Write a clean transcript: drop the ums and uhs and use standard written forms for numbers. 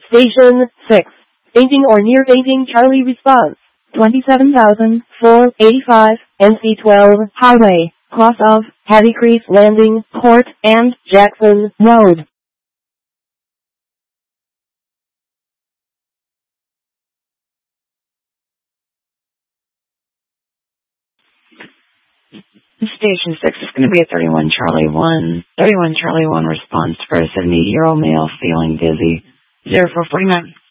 Station 6. Fainting or near fainting. Charlie response. 27,485, NC12, Highway, cross of Hattie Creek Landing, Court, and Jackson Road. Station 6 is going to be a 31 Charlie 1. 31 Charlie 1 response for a 70-year-old male feeling dizzy. 0449.